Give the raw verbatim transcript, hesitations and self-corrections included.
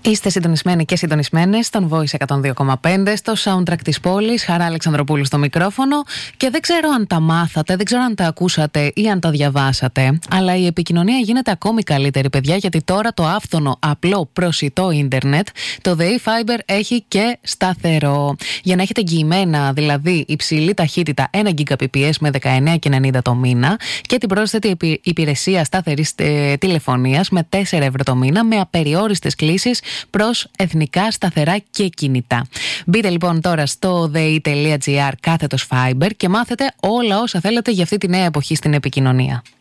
Είστε συντονισμένοι και συντονισμένες στον Voice εκατόν δύο κόμμα πέντε, στο soundtrack της πόλης. Χαρά Αλεξανδροπούλου στο μικρόφωνο. Και δεν ξέρω αν τα μάθατε, δεν ξέρω αν τα ακούσατε ή αν τα διαβάσατε, αλλά η επικοινωνία γίνεται ακόμη καλύτερη, παιδιά, γιατί τώρα το άφθονο, απλό, προσιτό ίντερνετ, το ΔΕΗ Fiber, έχει και σταθερό. Για να έχετε εγγυημένα, δηλαδή, υψηλή ταχύτητα ένα Gbps με δεκαεννέα και ενενήντα το μήνα και την πρόσθετη υπηρεσία σταθερής ε, τηλεφωνίας με τέσσερα ευρώ το μήνα, με απεριόριστες κλήσεις προς εθνικά σταθερά και κινητά. Μπείτε λοιπόν τώρα στο dei.gr κάθετος Fiber και μάθετε όλα όσα θέλετε για αυτή τη νέα εποχή στην επικοινωνία.